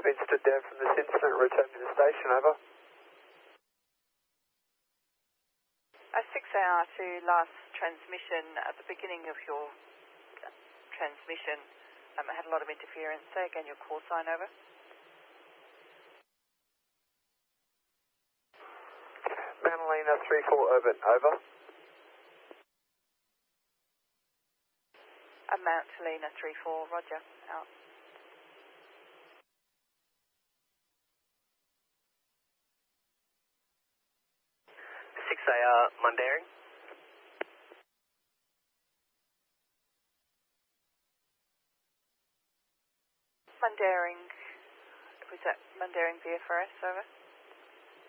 been stood down from this incident. Return to the station, over. 6AR to last transmission. At the beginning of your transmission, I had a lot of interference. Say again your call sign, over. Mount Helena 34 Urban, over. Mount Helena 34, roger, out. Mundaring. Mundaring, was that Mundaring VFRS, over?